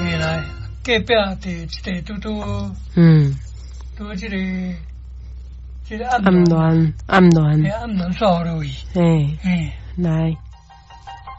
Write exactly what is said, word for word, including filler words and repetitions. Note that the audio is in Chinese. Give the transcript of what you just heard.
原来隔壁伫一个拄拄， 嗯， 拄即个即个暗暗暖暗暖， 暗暖煞落去， 嘿， 嘿， 来。